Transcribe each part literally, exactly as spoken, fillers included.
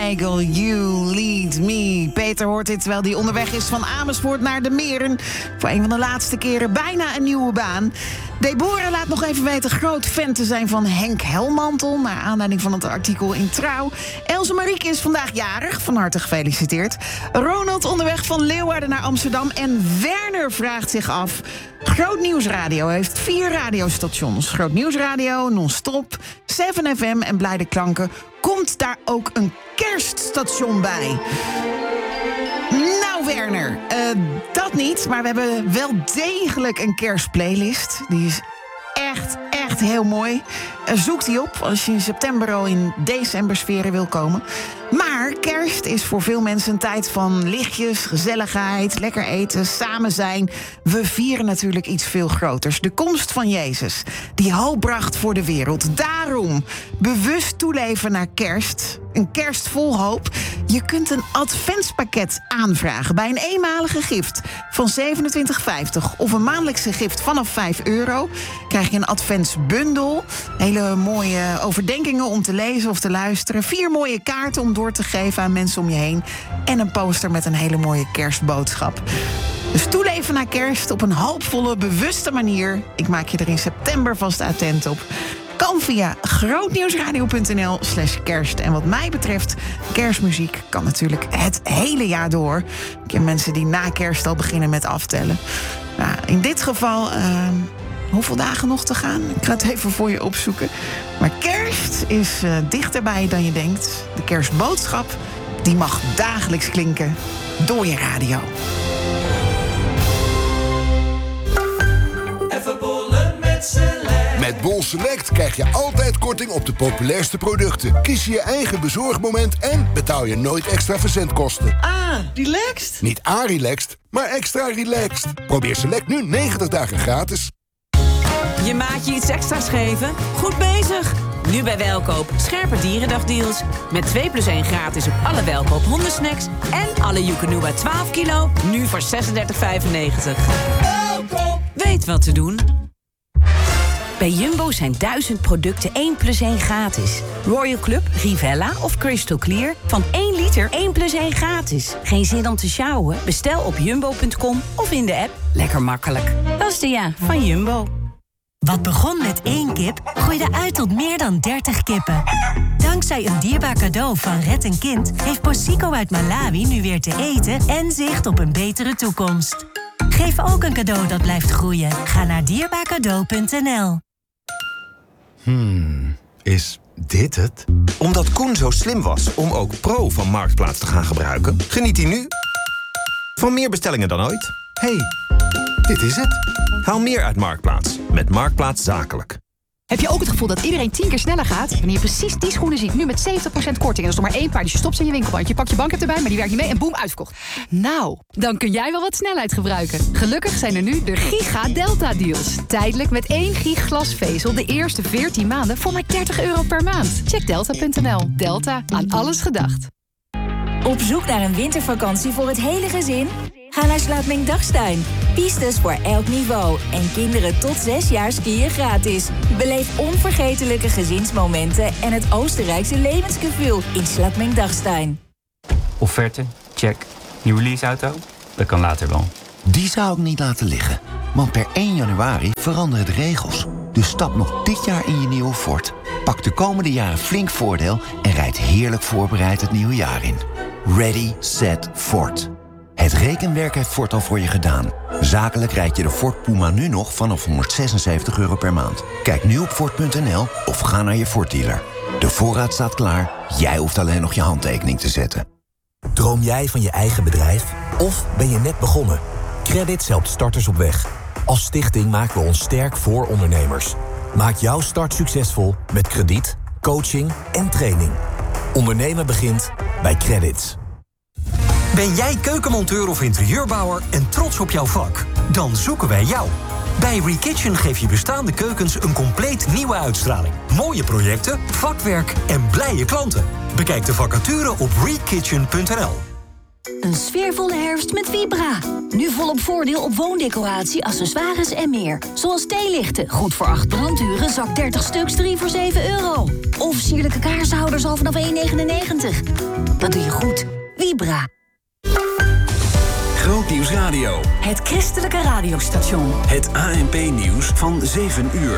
Omegle, You Lead Me. Peter hoort dit terwijl hij onderweg is van Amersfoort naar de Meren. Voor een van de laatste keren bijna een nieuwe baan. Deborah laat nog even weten groot fan te zijn van Henk Helmantel, naar aanleiding van het artikel in Trouw. Else Marieke is vandaag jarig, van harte gefeliciteerd. Ronald onderweg van Leeuwarden naar Amsterdam. En Werner vraagt zich af: Groot Nieuwsradio heeft vier radiostations. Groot Nieuwsradio, Non-Stop, zeven F M en Blijde Klanken. Komt daar ook een kerststation bij? Nou, Werner, uh, dat niet. Maar we hebben wel degelijk een kerstplaylist. Die is echt, echt heel mooi. Uh, zoek die op als je in september al in decembersferen wil komen. Maar kerst is voor veel mensen een tijd van lichtjes, gezelligheid, lekker eten, samen zijn. We vieren natuurlijk iets veel groters. De komst van Jezus, die hoop bracht voor de wereld. Daarom bewust toeleven naar kerst. Een kerst vol hoop. Je kunt een adventspakket aanvragen bij een eenmalige gift van zevenentwintig vijftig of een maandelijkse gift vanaf vijf euro. Krijg je een adventsbundel. Hele mooie overdenkingen om te lezen of te luisteren. Vier mooie kaarten om door te geven aan mensen om je heen. En een poster met een hele mooie kerstboodschap. Dus toeleven naar kerst op een hoopvolle, bewuste manier. Ik maak je er in september vast attent op. Kan via grootnieuwsradio.nl slash kerst. En wat mij betreft, kerstmuziek kan natuurlijk het hele jaar door. Ik ken mensen die na kerst al beginnen met aftellen. Nou, in dit geval, uh, hoeveel dagen nog te gaan? Ik ga het even voor je opzoeken. Maar kerst is uh, dichterbij dan je denkt. De kerstboodschap, die mag dagelijks klinken door je radio. Even bollen met Select. Met Bol Select krijg je altijd korting op de populairste producten. Kies je je eigen bezorgmoment en betaal je nooit extra verzendkosten. Ah, relaxed? Niet a-relaxed, maar extra relaxed. Probeer Select nu negentig dagen gratis. Je maatje iets extra's geven? Goed bezig! Nu bij Welkoop. Scherpe dierendagdeals. Met twee plus één gratis op alle Welkoop hondensnacks. En alle Joekanuba twaalf kilo. Nu voor zesendertig vijfennegentig. Welkoop! Weet wat te doen. Bij Jumbo zijn duizend producten één plus één gratis. Royal Club, Rivella of Crystal Clear. Van één liter één plus één gratis. Geen zin om te sjouwen? Bestel op jumbo punt com of in de app. Lekker makkelijk. Dat is de ja van Jumbo. Wat begon met één kip, groeide uit tot meer dan dertig kippen. Dankzij een dierbaar cadeau van Red een Kind heeft Posico uit Malawi nu weer te eten en zicht op een betere toekomst. Geef ook een cadeau dat blijft groeien. Ga naar dierbaarcadeau punt n l. Hmm, is dit het? Omdat Koen zo slim was om ook Pro van Marktplaats te gaan gebruiken, geniet hij nu van meer bestellingen dan ooit. Hey, dit is het. Haal meer uit Marktplaats met Marktplaats Zakelijk. Heb je ook het gevoel dat iedereen tien keer sneller gaat? Wanneer je precies die schoenen ziet, nu met zeventig procent korting... en er is nog maar één paar, dus je stopt ze in je winkelband. Je pakt je bank erbij, maar die werkt niet mee en boem, uitverkocht. Nou, dan kun jij wel wat snelheid gebruiken. Gelukkig zijn er nu de Giga Delta Deals. Tijdelijk met één gig glasvezel de eerste veertien maanden voor maar dertig euro per maand. Check delta punt n l. Delta, aan alles gedacht. Op zoek naar een wintervakantie voor het hele gezin? Ga naar Slaapming-Dachstein. Pistes voor elk niveau. En kinderen tot zes jaar skiën gratis. Beleef onvergetelijke gezinsmomenten en het Oostenrijkse levensgevoel in Slaapming-Dachstein. Offerte, check. Nieuwe leaseauto? Dat kan later wel. Die zou ik niet laten liggen. Want per één januari veranderen de regels. Dus stap nog dit jaar in je nieuwe Ford. Pak de komende jaren flink voordeel en rijd heerlijk voorbereid het nieuwe jaar in. Ready, set, Ford. Het rekenwerk heeft Ford al voor je gedaan. Zakelijk rijd je de Ford Puma nu nog vanaf honderdzesenzeventig euro per maand. Kijk nu op Ford punt n l of ga naar je Ford dealer. De voorraad staat klaar, jij hoeft alleen nog je handtekening te zetten. Droom jij van je eigen bedrijf? Of ben je net begonnen? Credits helpt starters op weg. Als stichting maken we ons sterk voor ondernemers. Maak jouw start succesvol met krediet, coaching en training. Ondernemen begint bij Credits. Ben jij keukenmonteur of interieurbouwer en trots op jouw vak? Dan zoeken wij jou. Bij ReKitchen geef je bestaande keukens een compleet nieuwe uitstraling. Mooie projecten, vakwerk en blije klanten. Bekijk de vacature op rekitchen punt n l. Een sfeervolle herfst met Vibra. Nu volop voordeel op woondecoratie, accessoires en meer. Zoals theelichten, goed voor acht branduren, zak dertig stuks, drie voor zeven euro. Of sierlijke kaarsenhouders al vanaf één negenennegentig. Dat doe je goed. Vibra. Grootnieuws Radio. Het christelijke radiostation. Het A N P-nieuws van zeven uur.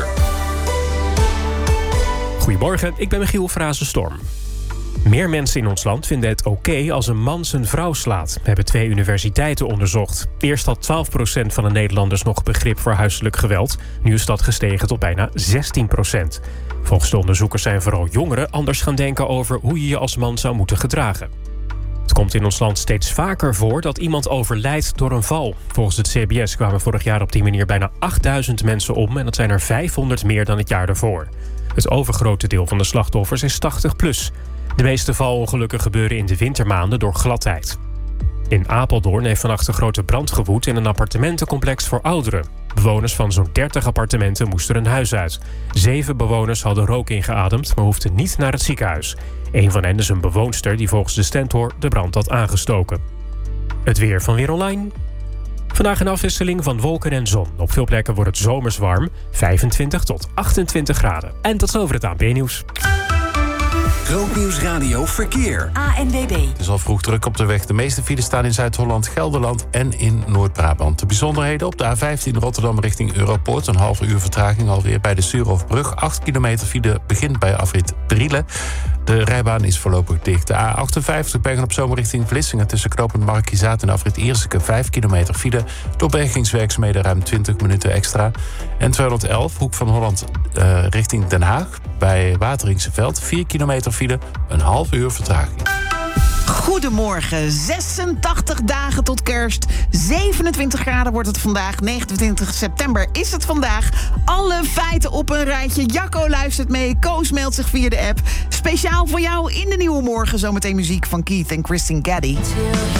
Goedemorgen, ik ben Michiel Frazenstorm. Meer mensen in ons land vinden het oké als een man zijn vrouw slaat, hebben twee universiteiten onderzocht. Eerst had twaalf procent van de Nederlanders nog begrip voor huiselijk geweld. Nu is dat gestegen tot bijna zestien procent. Volgens de onderzoekers zijn vooral jongeren anders gaan denken over hoe je je als man zou moeten gedragen. Het komt in ons land steeds vaker voor dat iemand overlijdt door een val. Volgens het C B S kwamen vorig jaar op die manier bijna achtduizend mensen om en dat zijn er vijfhonderd meer dan het jaar daarvoor. Het overgrote deel van de slachtoffers is tachtig plus. De meeste valongelukken gebeuren in de wintermaanden door gladheid. In Apeldoorn heeft vannacht een grote brand gewoed in een appartementencomplex voor ouderen. Bewoners van zo'n dertig appartementen moesten hun huis uit. Zeven bewoners hadden rook ingeademd, maar hoefden niet naar het ziekenhuis. Een van hen is een bewoonster die volgens de Stentor de brand had aangestoken. Het weer van Weer Online. Vandaag een afwisseling van wolken en zon. Op veel plekken wordt het zomers warm, vijfentwintig tot achtentwintig graden. En tot zover het A N P-nieuws. Grootnieuws Radio Verkeer. A N W B. Het is al vroeg druk op de weg. De meeste files staan in Zuid-Holland, Gelderland en in Noord-Brabant. De bijzonderheden op de A vijftien Rotterdam richting Europoort. Een half uur vertraging alweer bij de Stuurhofbrug. acht kilometer file begint bij afrit Brielen. De rijbaan is voorlopig dicht. De A achtenvijftig Bergen-op-Zoom richting Vlissingen tussen knooppunt Markizaat en afrit Ierseke vijf kilometer file. Door bergingswerkzaamheden ruim twintig minuten extra. En tweehonderdelf Hoek van Holland uh, richting Den Haag bij Wateringseveld vier kilometer file, een half uur vertraging. Goedemorgen, zesentachtig dagen tot kerst. zevenentwintig graden wordt het vandaag. negenentwintig september is het vandaag. Alle feiten op een rijtje. Jacco luistert mee. Koos meldt zich via de app. Speciaal voor jou in de nieuwe morgen. Zometeen muziek van Keith en Christine Gaddy.